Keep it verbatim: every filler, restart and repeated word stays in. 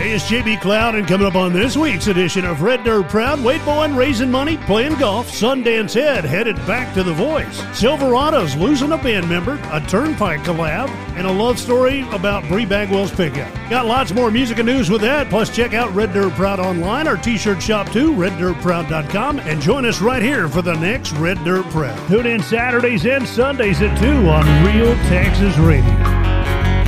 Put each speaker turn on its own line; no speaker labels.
Hey, it's J B Cloud, and coming up on this week's edition of Red Dirt Proud, Wade Bowen raising money, playing golf, Sundance Head headed back to The Voice, Silverados losing a band member, a Turnpike collab, and a love story about Bree Bagwell's pickup. Got lots more music and news with that, plus check out Red Dirt Proud online, our t-shirt shop too, red dirt proud dot com, and join us right here for the next Red Dirt Proud. Tune in Saturdays and Sundays at two on Real Texas Radio.